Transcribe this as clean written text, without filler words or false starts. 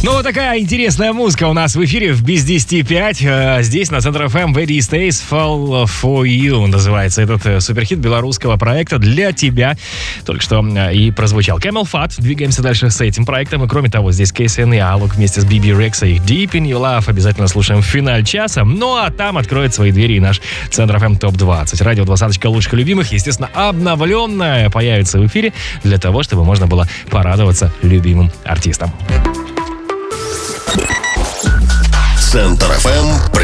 Ну, вот такая интересная музыка у нас в эфире в без 10:05. Здесь на Центр FM Very Stays Fall For You называется этот суперхит белорусского проекта «Для тебя». Только что и прозвучал. Camel Fat. Двигаемся дальше с этим проектом. И кроме того, здесь KSN и Alok вместе с BB Rex и их Deep In Your Love. Обязательно слушаем в финале часа. Ну, а там откроет свои двери и наш Центр FM ТОП-20. Радио 20 лучших и любимых, естественно, обновленное появится в эфире для того, чтобы можно было порадоваться любимым артистам. Центр FM